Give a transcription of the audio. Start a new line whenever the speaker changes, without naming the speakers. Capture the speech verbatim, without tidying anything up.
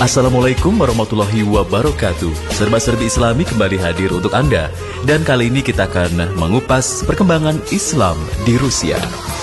Assalamualaikum warahmatullahi wabarakatuh. Serba-serbi Islami kembali hadir untuk Anda. Dan kali ini kita akan mengupas perkembangan Islam di Rusia.